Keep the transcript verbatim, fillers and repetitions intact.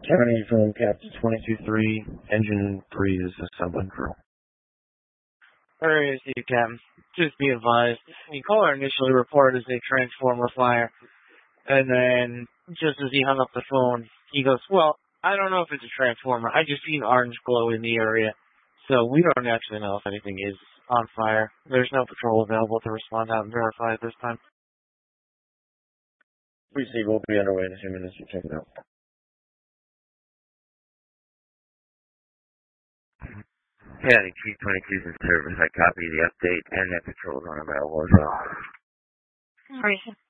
County from Captain twenty-two three, Engine three is a subline crew. Where is you, Captain? Just be advised. The caller initially reported as a transformer fire, and then just as he hung up the phone, he goes, well, I don't know if it's a transformer. I just seen orange glow in the area, so we don't actually know if anything is on fire. There's no patrol available to respond out and verify at this time. Receive will be underway in a few minutes. You check it out. County Chief twenty-two is in service. I copy the update and that patrol is unavailable as well. All right.